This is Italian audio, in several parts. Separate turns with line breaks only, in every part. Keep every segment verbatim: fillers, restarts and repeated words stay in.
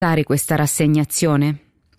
dare questa rassegnazione?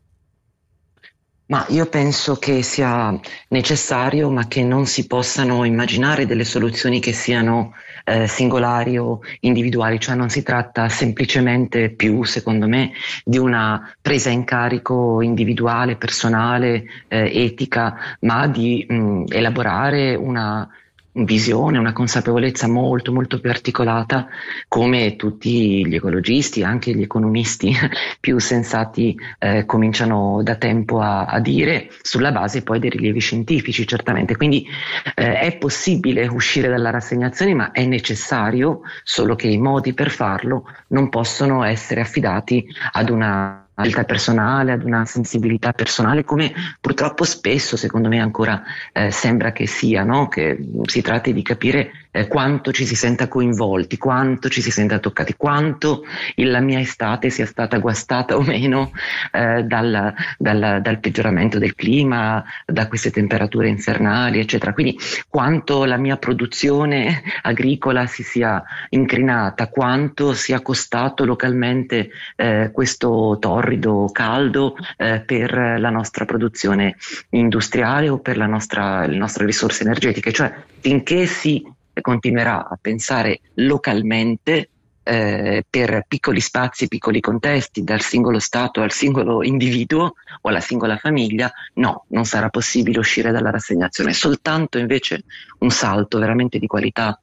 Ma io penso che sia necessario, ma che non si possano immaginare delle soluzioni che siano eh, singolari o individuali, cioè non si tratta semplicemente più, secondo me, di una presa in carico individuale, personale, eh, etica, ma di mh, elaborare una visione, una consapevolezza molto molto più articolata, come tutti gli ecologisti, anche gli economisti più sensati eh, cominciano da tempo a, a dire, sulla base poi dei rilievi scientifici, certamente. Quindi eh, è possibile uscire dalla rassegnazione, ma è necessario, solo che i modi per farlo non possono essere affidati ad una scelta personale, ad una sensibilità personale, come purtroppo spesso, secondo me, ancora eh, sembra che sia, no? Che si tratti di capire eh, quanto ci si senta coinvolti, quanto ci si senta toccati, quanto il- la mia estate sia stata guastata o meno eh, dal, dal- dal peggioramento del clima, da queste temperature infernali, eccetera. Quindi quanto la mia produzione agricola si sia incrinata, quanto sia costato localmente eh, questo torrido caldo eh, per la nostra produzione industriale o per la nostra, le nostre risorse energetiche. Cioè, finché si continuerà a pensare localmente, eh, per piccoli spazi, piccoli contesti, dal singolo stato al singolo individuo o alla singola famiglia, no, non sarà possibile uscire dalla rassegnazione. Soltanto invece un salto veramente di qualità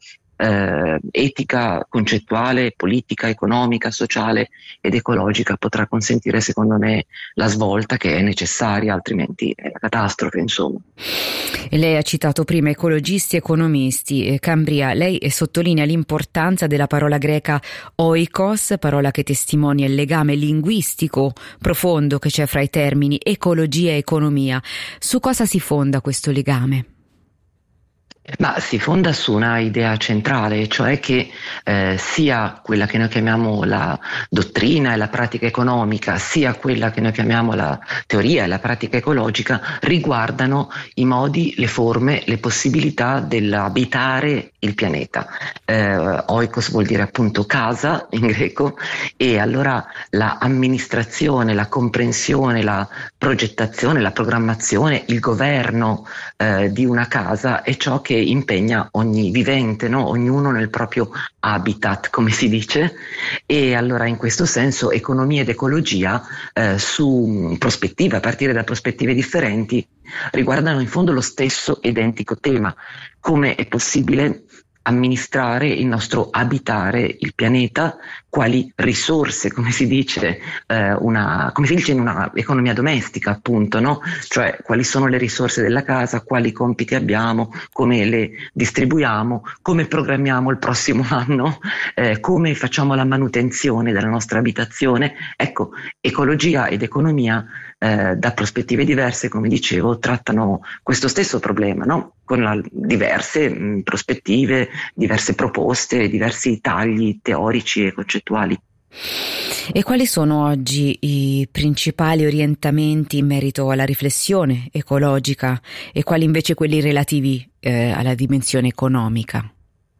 eh, etica, concettuale, politica, economica, sociale ed ecologica potrà consentire, secondo me, la svolta che è necessaria, altrimenti è la catastrofe, insomma.
E lei ha citato prima ecologisti e economisti. Eh, Cambria, lei sottolinea l'importanza della parola greca oikos, parola che testimonia il legame linguistico profondo che c'è fra i termini ecologia e economia. Su cosa si fonda questo legame?
Ma si fonda su una idea centrale, cioè che eh, sia quella che noi chiamiamo la dottrina e la pratica economica, sia quella che noi chiamiamo la teoria e la pratica ecologica, riguardano i modi, le forme, le possibilità dell'abitare il pianeta. Eh, oikos vuol dire appunto casa in greco, e allora la amministrazione, la comprensione, la progettazione, la programmazione, il governo eh, di una casa è ciò che impegna ogni vivente, no? Ognuno nel proprio habitat, come si dice, e allora in questo senso economia ed ecologia eh, su prospettive, a partire da prospettive differenti, riguardano in fondo lo stesso identico tema: come è possibile amministrare il nostro abitare il pianeta, quali risorse, come si dice, eh, una, come si dice in una economia domestica, appunto, no? Cioè quali sono le risorse della casa, quali compiti abbiamo, come le distribuiamo, come programmiamo il prossimo anno, eh, come facciamo la manutenzione della nostra abitazione. Ecco, ecologia ed economia eh, da prospettive diverse, come dicevo, trattano questo stesso problema, no? Con la, diverse mh, prospettive, diverse proposte, diversi tagli teorici e concettuali.
E quali sono oggi i principali orientamenti in merito alla riflessione ecologica e quali invece quelli relativi eh, alla dimensione economica?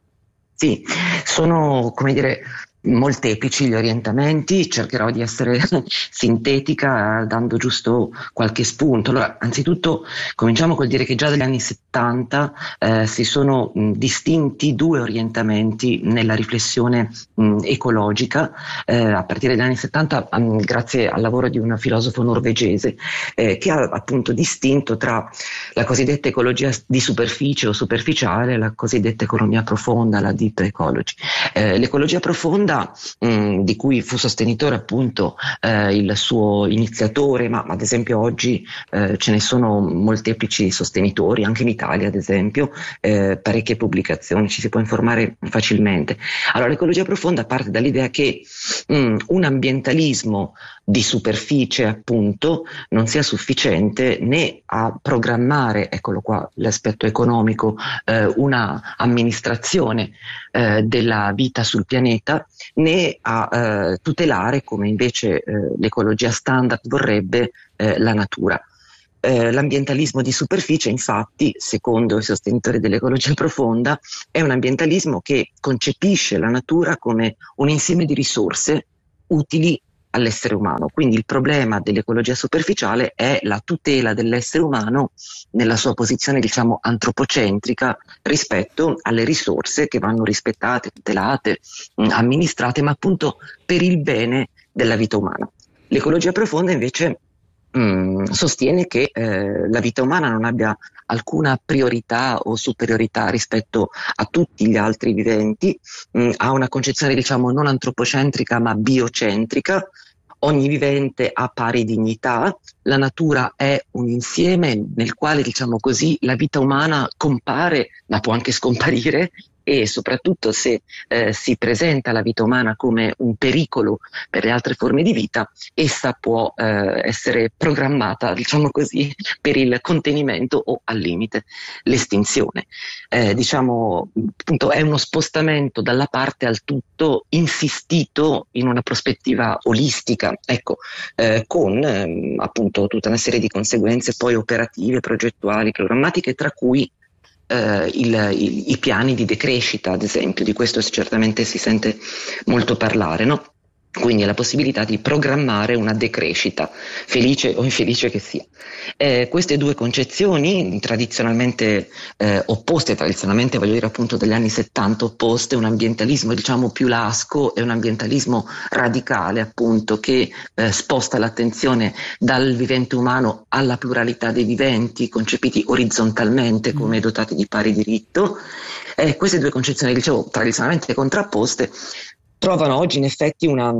Sì, sono, come dire, molteplici gli orientamenti. Cercherò di essere sintetica, dando giusto qualche spunto. Allora, anzitutto cominciamo col dire che già dagli anni settanta eh, si sono mh, distinti due orientamenti nella riflessione mh, ecologica, eh, a partire dagli anni settanta, mh, grazie al lavoro di un filosofo norvegese eh, che ha appunto distinto tra la cosiddetta ecologia di superficie o superficiale e la cosiddetta economia profonda, la deep ecology. Eh, l'ecologia profonda, Mh, di cui fu sostenitore appunto eh, il suo iniziatore, ma ad esempio oggi eh, ce ne sono molteplici sostenitori, anche in Italia ad esempio, eh, parecchie pubblicazioni, ci si può informare facilmente. Allora, l'ecologia profonda parte dall'idea che mh, un ambientalismo di superficie appunto non sia sufficiente né a programmare, eccolo qua l'aspetto economico, eh, una amministrazione eh, della vita sul pianeta, né a eh, tutelare, come invece eh, l'ecologia standard vorrebbe, eh, la natura. Eh, l'ambientalismo di superficie, infatti, secondo i sostenitori dell'ecologia profonda, è un ambientalismo che concepisce la natura come un insieme di risorse utili all'essere umano. Quindi il problema dell'ecologia superficiale è la tutela dell'essere umano nella sua posizione, diciamo, antropocentrica rispetto alle risorse che vanno rispettate, tutelate, mh, amministrate, ma appunto per il bene della vita umana. L'ecologia profonda invece mh, sostiene che eh, la vita umana non abbia alcuna priorità o superiorità rispetto a tutti gli altri viventi, mh, ha una concezione, diciamo, non antropocentrica ma biocentrica. Ogni vivente ha pari dignità, la natura è un insieme nel quale, diciamo così, la vita umana compare ma può anche scomparire, e soprattutto se eh, si presenta la vita umana come un pericolo per le altre forme di vita, essa può eh, essere programmata, diciamo così, per il contenimento o al limite l'estinzione. Eh, diciamo, appunto, è uno spostamento dalla parte al tutto insistito in una prospettiva olistica, ecco, eh, con eh, appunto tutta una serie di conseguenze poi operative, progettuali, programmatiche, tra cui Uh, il, il, i piani di decrescita, ad esempio. Di questo certamente si sente molto parlare, no? Quindi la possibilità di programmare una decrescita, felice o infelice che sia. Eh, queste due concezioni tradizionalmente eh, opposte, tradizionalmente voglio dire appunto degli anni settanta opposte, un ambientalismo diciamo più lasco e un ambientalismo radicale appunto che eh, sposta l'attenzione dal vivente umano alla pluralità dei viventi concepiti orizzontalmente come dotati di pari diritto. Eh, queste due concezioni, dicevo, tradizionalmente contrapposte, trovano oggi in effetti una,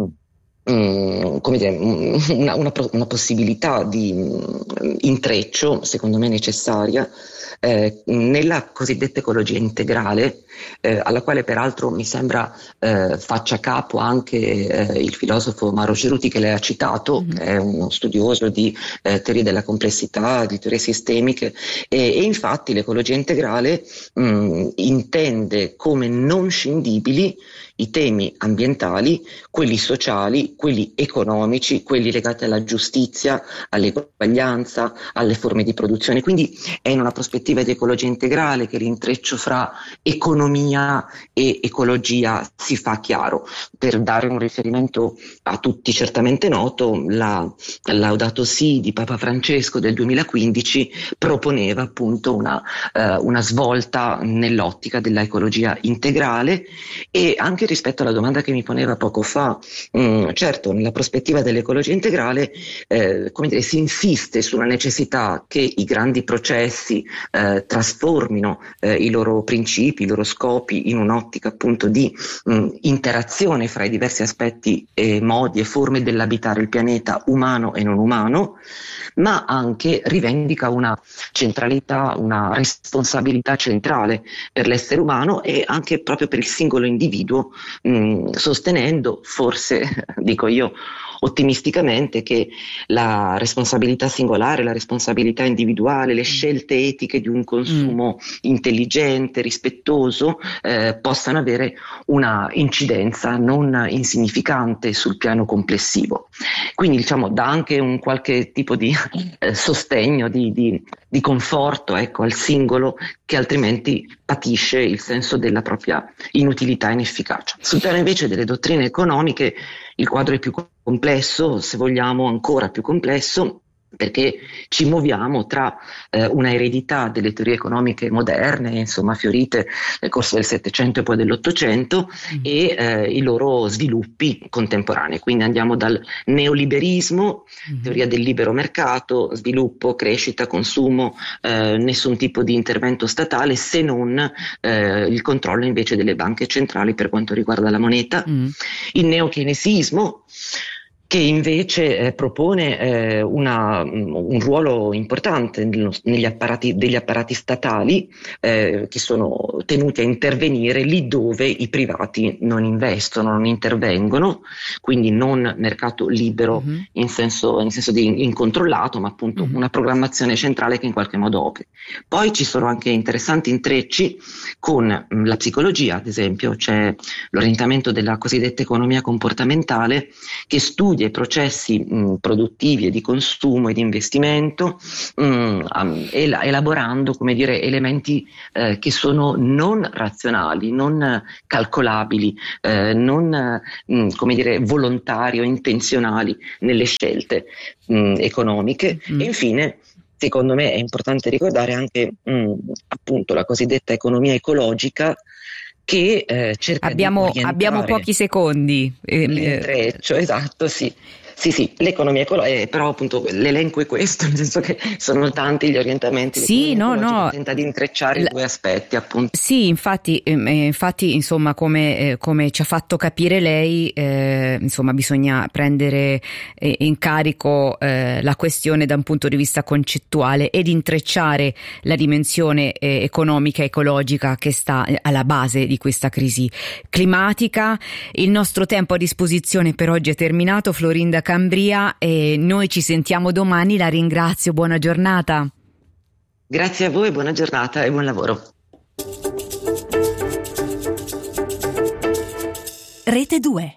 um, come dire, una, una, una possibilità di um, intreccio, secondo me necessaria, eh, nella cosiddetta ecologia integrale, eh, alla quale peraltro mi sembra eh, faccia capo anche eh, il filosofo Mauro Ceruti, che lei ha citato, mm-hmm. che è uno studioso di eh, teorie della complessità, di teorie sistemiche, e, e infatti l'ecologia integrale mh, intende come non scindibili i temi ambientali, quelli sociali, quelli economici, quelli legati alla giustizia, all'eguaglianza, alle forme di produzione. Quindi è in una prospettiva di ecologia integrale che l'intreccio fra economia e ecologia si fa chiaro. Per dare un riferimento a tutti certamente noto, la Laudato Si di Papa Francesco del duemilaquindici proponeva appunto una, eh, una svolta nell'ottica della ecologia integrale. E anche rispetto alla domanda che mi poneva poco fa, mh, certo, nella prospettiva dell'ecologia integrale eh, come dire, si insiste sulla necessità che i grandi processi eh, trasformino eh, i loro principi, i loro scopi in un'ottica appunto di mh, interazione fra i diversi aspetti e modi e forme dell'abitare il pianeta umano e non umano, ma anche rivendica una centralità, una responsabilità centrale per l'essere umano e anche proprio per il singolo individuo, mh, sostenendo, forse dico io ottimisticamente, che la responsabilità singolare, la responsabilità individuale, le scelte etiche di un consumo mm. intelligente, rispettoso, eh, possano avere una incidenza non insignificante sul piano complessivo. Quindi diciamo dà anche un qualche tipo di eh, sostegno, di, di, di conforto, ecco, al singolo che altrimenti patisce il senso della propria inutilità e inefficacia. Sul piano invece delle dottrine economiche il quadro è più complesso, se vogliamo ancora più complesso, perché ci muoviamo tra eh, una eredità delle teorie economiche moderne, insomma fiorite nel corso del Settecento e poi dell'Ottocento, mm. e eh, i loro sviluppi contemporanei. Quindi andiamo dal neoliberismo, mm. teoria del libero mercato, sviluppo, crescita, consumo, eh, nessun tipo di intervento statale se non eh, il controllo invece delle banche centrali per quanto riguarda la moneta. Mm. Il neokeynesismo, che invece eh, propone eh, una, un ruolo importante nello, negli apparati, degli apparati statali eh, che sono tenuti a intervenire lì dove i privati non investono, non intervengono, quindi non mercato libero mm-hmm. in senso, in senso di incontrollato, ma appunto mm-hmm. una programmazione centrale che in qualche modo opera. Poi ci sono anche interessanti intrecci con mh, la psicologia, ad esempio c'è l'orientamento della cosiddetta economia comportamentale che studia studi ai processi mh, produttivi e di consumo e di investimento, mh, el- elaborando, come dire, elementi eh, che sono non razionali, non calcolabili, eh, non mh, come dire, volontari o intenzionali nelle scelte mh, economiche. Mm. E infine, secondo me è importante ricordare anche mh, appunto la cosiddetta economia ecologica, che eh, cerca
abbiamo,
di orientare
abbiamo pochi secondi.
L'intreccio, esatto, sì. Sì, sì, l'economia ecologica, eh, però appunto l'elenco è questo, nel senso che sono tanti gli orientamenti.
Sì, no, no.
Tenta di intrecciare La... i due aspetti, appunto.
Sì, infatti, eh, infatti, insomma, come, eh, come ci ha fatto capire lei, eh, insomma, bisogna prendere eh, in carico eh, la questione da un punto di vista concettuale ed intrecciare la dimensione eh, economica e ecologica che sta alla base di questa crisi climatica. Il nostro tempo a disposizione per oggi è terminato. Florinda Cambria, e noi ci sentiamo domani. La ringrazio, buona giornata.
Grazie a voi, buona giornata e buon lavoro.
Rete due.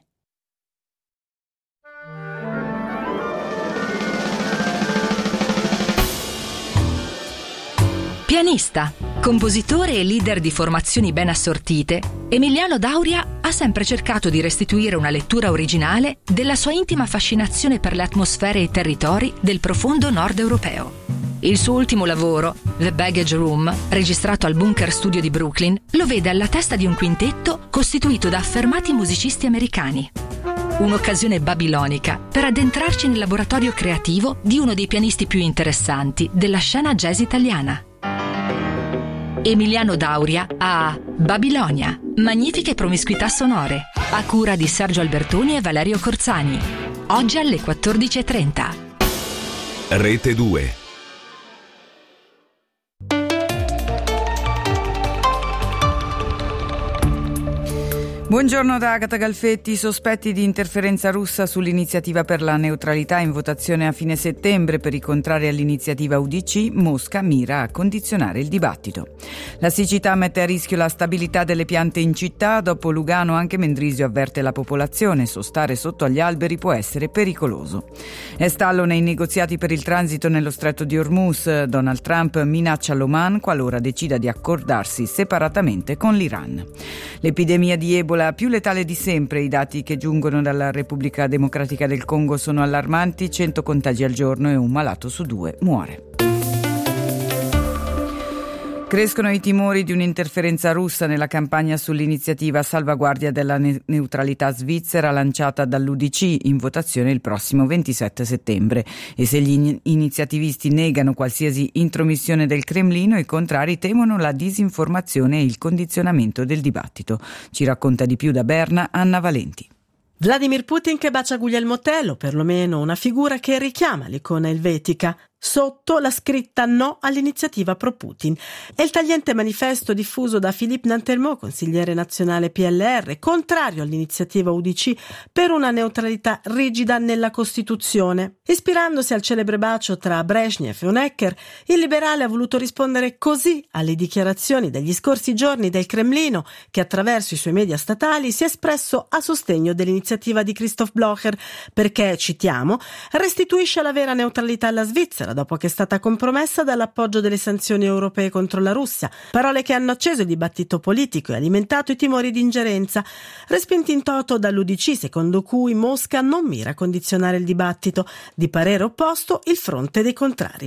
Pianista, compositore e leader di formazioni ben assortite, Emiliano Dauria ha sempre cercato di restituire una lettura originale della sua intima fascinazione per le atmosfere e i territori del profondo nord europeo. Il suo ultimo lavoro, The Baggage Room, registrato al Bunker Studio di Brooklyn, lo vede alla testa di un quintetto costituito da affermati musicisti americani. Un'occasione babilonica per addentrarci nel laboratorio creativo di uno dei pianisti più interessanti della scena jazz italiana. Emiliano Dauria a Babilonia, magnifiche promiscuità sonore, a cura di Sergio Albertoni e Valerio Corzani. Oggi alle quattordici e trenta.
Rete due.
Buongiorno da Agata Galfetti. Sospetti di interferenza russa sull'iniziativa per la neutralità in votazione a fine settembre. Per i contrari all'iniziativa U D C, Mosca mira a condizionare il dibattito. La siccità mette a rischio la stabilità delle piante in città. Dopo Lugano anche Mendrisio avverte la popolazione: sostare sotto agli alberi può essere pericoloso. È stallo nei negoziati per il transito nello stretto di Hormuz. Donald Trump minaccia l'Oman qualora decida di accordarsi separatamente con l'Iran. L'epidemia di Ebola più letale di sempre. I dati che giungono dalla Repubblica Democratica del Congo sono allarmanti: cento contagi al giorno e un malato su due muore. Crescono i timori di un'interferenza russa nella campagna sull'iniziativa a salvaguardia della ne- neutralità svizzera lanciata dall'U D C in votazione il prossimo ventisette settembre. E se gli in- iniziativisti negano qualsiasi intromissione del Cremlino, i contrari temono la disinformazione e il condizionamento del dibattito. Ci racconta di più da Berna Anna Valenti.
Vladimir Putin che bacia Guglielmo Tell, o perlomeno una figura che richiama l'icona elvetica. Sotto la scritta no all'iniziativa pro Putin. È il tagliente manifesto diffuso da Philippe Nantelmo, consigliere nazionale P L R, contrario all'iniziativa U D C per una neutralità rigida nella Costituzione. Ispirandosi al celebre bacio tra Brezhnev e Honecker, il liberale ha voluto rispondere così alle dichiarazioni degli scorsi giorni del Cremlino, che attraverso i suoi media statali si è espresso a sostegno dell'iniziativa di Christoph Blocher, perché, citiamo, restituisce la vera neutralità alla Svizzera dopo che è stata compromessa dall'appoggio delle sanzioni europee contro la Russia, parole che hanno acceso il dibattito politico e alimentato i timori di ingerenza, respinti in toto dall'U D C, secondo cui Mosca non mira a condizionare il dibattito. Di parere opposto il fronte dei contrari.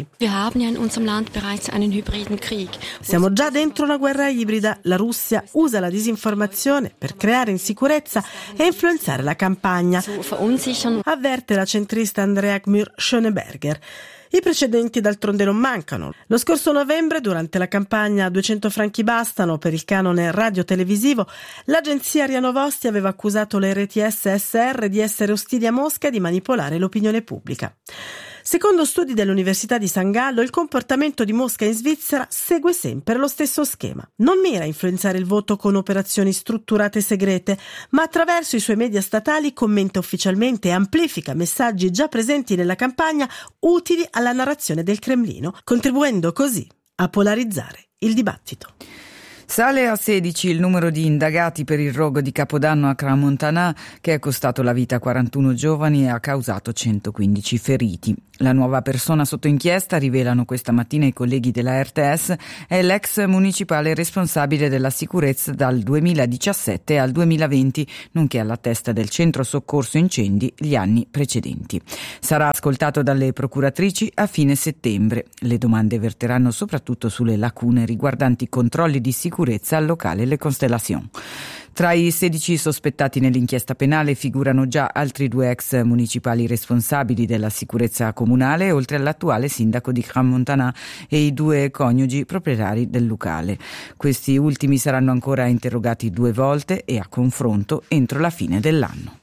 Siamo già dentro una guerra ibrida. La Russia usa la disinformazione per creare insicurezza e influenzare la campagna, avverte la centrista Andrea Gmür-Schöneberger. I precedenti d'altronde non mancano. Lo scorso novembre, durante la campagna duecento franchi bastano per il canone radio-televisivo, l'agenzia RIA Novosti aveva accusato le R T S S R di essere ostili a Mosca e di manipolare l'opinione pubblica. Secondo studi dell'Università di San Gallo, il comportamento di Mosca in Svizzera segue sempre lo stesso schema. Non mira a influenzare il voto con operazioni strutturate segrete, ma attraverso i suoi media statali commenta ufficialmente e amplifica messaggi già presenti nella campagna utili alla narrazione del Cremlino, contribuendo così a polarizzare il dibattito.
Sale a sedici il numero di indagati per il rogo di Capodanno a Crans-Montana, che è costato la vita a quarantuno giovani e ha causato centoquindici feriti. La nuova persona sotto inchiesta, rivelano questa mattina i colleghi della R T S, è l'ex municipale responsabile della sicurezza dal duemiladiciassette al duemilaventi, nonché alla testa del centro soccorso incendi gli anni precedenti. Sarà ascoltato dalle procuratrici a fine settembre. Le domande verteranno soprattutto sulle lacune riguardanti i controlli di sicurezza al locale Le Constellation. Tra i sedici sospettati nell'inchiesta penale figurano già altri due ex municipali responsabili della sicurezza comunale, oltre all'attuale sindaco di Crans-Montana e i due coniugi proprietari del locale. Questi ultimi saranno ancora interrogati due volte e a confronto entro la fine dell'anno.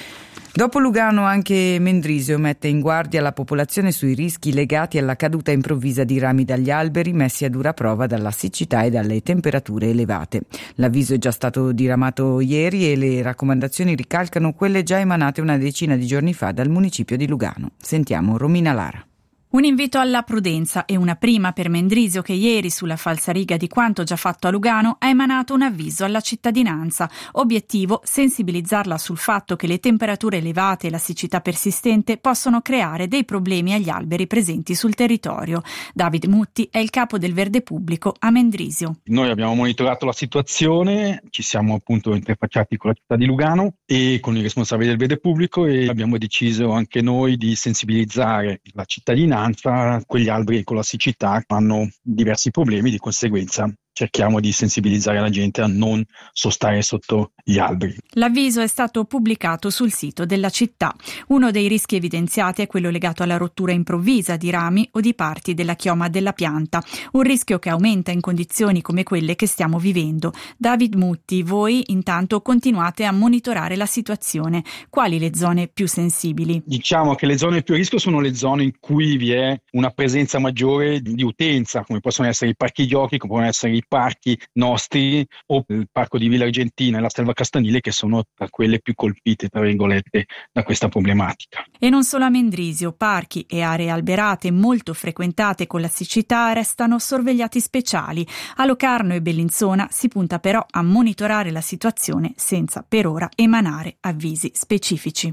Dopo Lugano anche Mendrisio mette in guardia la popolazione sui rischi legati alla caduta improvvisa di rami dagli alberi messi a dura prova dalla siccità e dalle temperature elevate. L'avviso è già stato diramato ieri e le raccomandazioni ricalcano quelle già emanate una decina di giorni fa dal municipio di Lugano. Sentiamo Romina Lara.
Un invito alla prudenza e una prima per Mendrisio, che ieri, sulla falsariga di quanto già fatto a Lugano, ha emanato un avviso alla cittadinanza. Obiettivo: sensibilizzarla sul fatto che le temperature elevate e la siccità persistente possono creare dei problemi agli alberi presenti sul territorio. David Mutti è il capo del Verde Pubblico a Mendrisio.
Noi abbiamo monitorato la situazione, ci siamo appunto interfacciati con la città di Lugano e con i responsabili del Verde Pubblico e abbiamo deciso anche noi di sensibilizzare la cittadinanza. Quegli alberi con la siccità hanno diversi problemi, di conseguenza cerchiamo di sensibilizzare la gente a non sostare sotto gli alberi.
L'avviso è stato pubblicato sul sito della città. Uno dei rischi evidenziati è quello legato alla rottura improvvisa di rami o di parti della chioma della pianta, un rischio che aumenta in condizioni come quelle che stiamo vivendo. David Mutti, voi intanto continuate a monitorare la situazione. Quali le zone più sensibili?
Diciamo che le zone più a rischio sono le zone in cui vi è una presenza maggiore di utenza, come possono essere i parchi giochi, come possono essere i parchi nostri o il parco di Villa Argentina e la Selva Castanile, che sono tra quelle più colpite, tra virgolette, da questa problematica.
E non solo a Mendrisio, parchi e aree alberate molto frequentate con la siccità restano sorvegliati speciali. A Locarno e Bellinzona si punta però a monitorare la situazione senza per ora emanare avvisi specifici.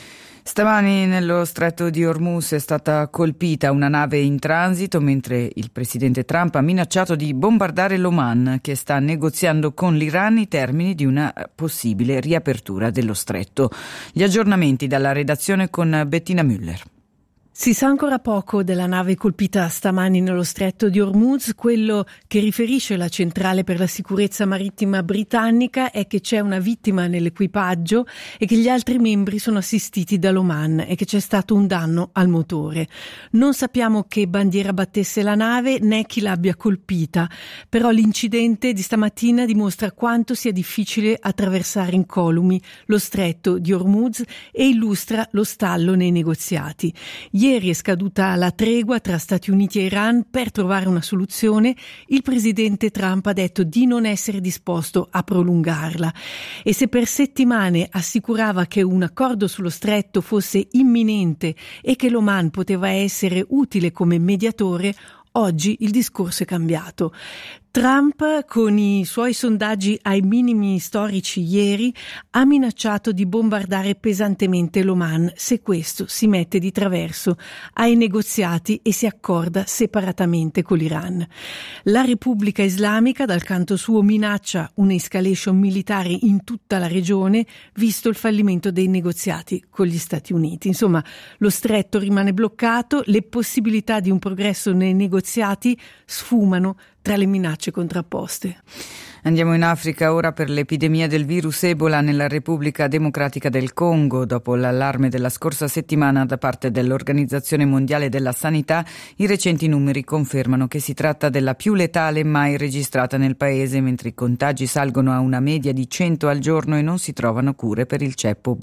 Stamani nello stretto di Hormuz è stata colpita una nave in transito mentre il presidente Trump ha minacciato di bombardare l'Oman, che sta negoziando con l'Iran i termini di una possibile riapertura dello stretto. Gli aggiornamenti dalla redazione con Bettina Müller.
Si sa ancora poco della nave colpita stamani nello stretto di Hormuz. Quello che riferisce la centrale per la sicurezza marittima britannica è che c'è una vittima nell'equipaggio e che gli altri membri sono assistiti dall'Oman e che c'è stato un danno al motore. Non sappiamo che bandiera battesse la nave né chi l'abbia colpita, però l'incidente di stamattina dimostra quanto sia difficile attraversare incolumi lo stretto di Hormuz e illustra lo stallo nei negoziati. Ieri è scaduta la tregua tra Stati Uniti e Iran per trovare una soluzione. Il presidente Trump ha detto di non essere disposto a prolungarla e se per settimane assicurava che un accordo sullo stretto fosse imminente e che l'Oman poteva essere utile come mediatore, oggi il discorso è cambiato. Trump, con i suoi sondaggi ai minimi storici ieri, ha minacciato di bombardare pesantemente l'Oman se questo si mette di traverso ai negoziati e si accorda separatamente con l'Iran. La Repubblica Islamica, dal canto suo, minaccia un'escalation militare in tutta la regione, visto il fallimento dei negoziati con gli Stati Uniti. Insomma, lo stretto rimane bloccato, le possibilità di un progresso nei negoziati sfumano tra le minacce contrapposte.
Andiamo in Africa ora per l'epidemia del virus Ebola nella Repubblica Democratica del Congo. Dopo l'allarme della scorsa settimana da parte dell'Organizzazione Mondiale della Sanità, i recenti numeri confermano che si tratta della più letale mai registrata nel paese, mentre i contagi salgono a una media di cento al giorno e non si trovano cure per il ceppo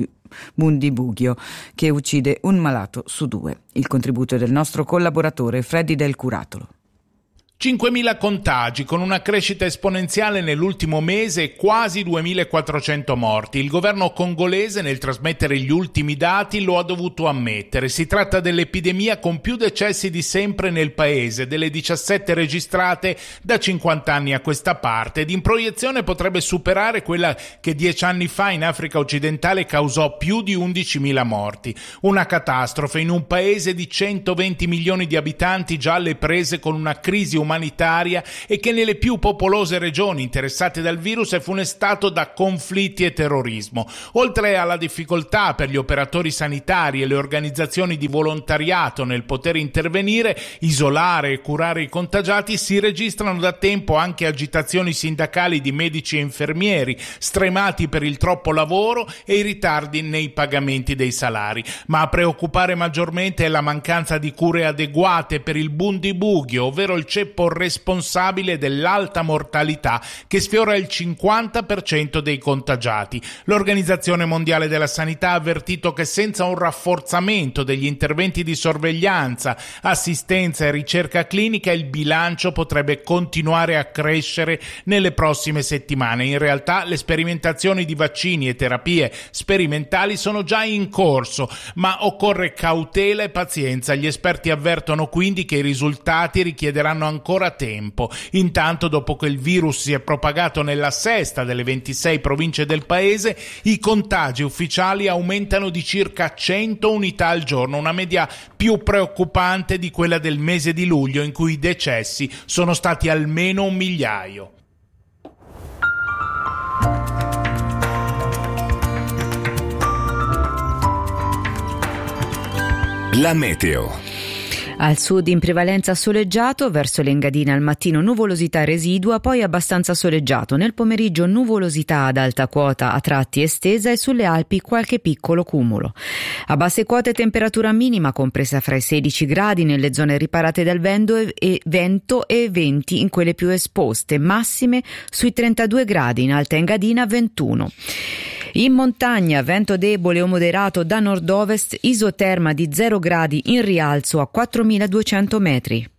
Bundibugyo, che uccide un malato su due. Il contributo del nostro collaboratore Freddy Del Curatolo.
cinquemila contagi con una crescita esponenziale nell'ultimo mese e quasi duemilaquattrocento morti. Il governo congolese nel trasmettere gli ultimi dati lo ha dovuto ammettere. Si tratta dell'epidemia con più decessi di sempre nel paese, delle diciassette registrate da cinquanta anni a questa parte, ed in proiezione potrebbe superare quella che dieci anni fa in Africa occidentale causò più di undicimila morti. Una catastrofe in un paese di centoventi milioni di abitanti già alle prese con una crisi umanitaria e che nelle più popolose regioni interessate dal virus è funestato da conflitti e terrorismo. Oltre alla difficoltà per gli operatori sanitari e le organizzazioni di volontariato nel poter intervenire, isolare e curare i contagiati, si registrano da tempo anche agitazioni sindacali di medici e infermieri, stremati per il troppo lavoro e i ritardi nei pagamenti dei salari. Ma a preoccupare maggiormente è la mancanza di cure adeguate per il bundibugyo, ovvero il ceppo responsabile dell'alta mortalità che sfiora il cinquanta per cento dei contagiati. L'Organizzazione Mondiale della Sanità ha avvertito che senza un rafforzamento degli interventi di sorveglianza, assistenza e ricerca clinica il bilancio potrebbe continuare a crescere nelle prossime settimane. In realtà le sperimentazioni di vaccini e terapie sperimentali sono già in corso, ma occorre cautela e pazienza. Gli esperti avvertono quindi che i risultati richiederanno ancora tempo. Intanto, dopo che il virus si è propagato nella sesta delle ventisei province del paese, i contagi ufficiali aumentano di circa cento unità al giorno, una media più preoccupante di quella del mese di luglio, in cui i decessi sono stati almeno un migliaio.
La meteo.
Al sud in prevalenza soleggiato, verso l'Engadina al mattino nuvolosità residua, poi abbastanza soleggiato. Nel pomeriggio nuvolosità ad alta quota a tratti estesa e sulle Alpi qualche piccolo cumulo. A basse quote temperatura minima compresa fra i sedici gradi nelle zone riparate dal vento e, e vento e venti in quelle più esposte, massime sui trentadue gradi, in alta Engadina ventuno. In montagna vento debole o moderato da nord-ovest, isoterma di zero gradi in rialzo a quattromiladuecento metri.